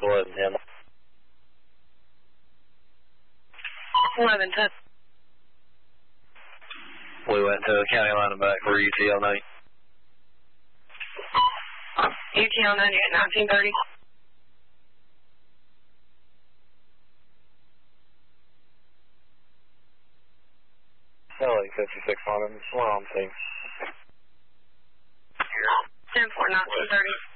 1110. 1110. We went to county line and back for UTL 90. UTL 90 at 1930. LA 56 on him. We're on team. 10-4, 1930.